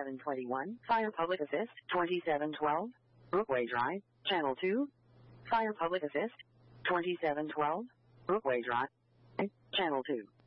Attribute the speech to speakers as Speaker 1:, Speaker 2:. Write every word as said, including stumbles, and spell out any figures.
Speaker 1: twenty-seven twenty-one, Fire Public Assist, twenty-seven twelve, Brookway Drive, Channel two. Fire Public Assist, twenty-seven twelve, Brookway Drive, Channel two.